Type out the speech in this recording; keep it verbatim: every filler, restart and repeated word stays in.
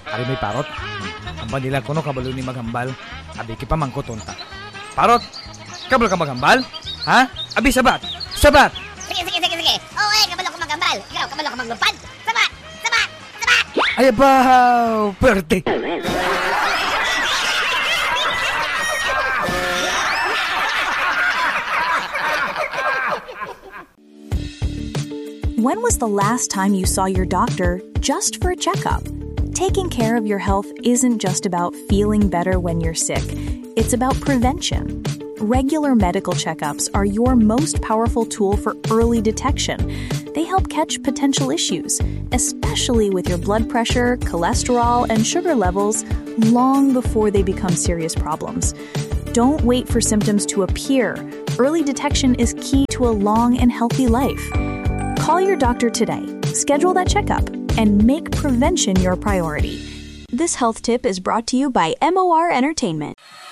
Ari may parot. Ang banila ko no kabalo ni maghambal. Abi ki pamangko tonta. Parot, kabalo ka maghambal? Ha? Abi sabat. Sabat. Sige, sige, sige, sige. Oo, eh, kabalo ko maghambal. Ikaw, kabalo ka maglupad. Sabat, sabat, sabat. Ay abaw, perte. When was the last time you saw your doctor just for a checkup? Taking care of your health isn't just about feeling better when you're sick. It's about prevention. Regular medical checkups are your most powerful tool for early detection. They help catch potential issues, especially with your blood pressure, cholesterol, and sugar levels, long before they become serious problems. Don't wait for symptoms to appear. Early detection is key to a long and healthy life. Call your doctor today, schedule that checkup, and make prevention your priority. This health tip is brought to you by M O R Entertainment.